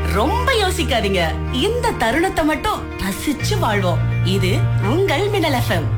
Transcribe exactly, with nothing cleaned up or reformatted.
ரொம்ப யோசிக்காதீங்க. இந்த தருணத்தை மட்டும் ரசிச்சு வாழ்வோம். இது உங்கள் மின்னல் எஃப்எம்.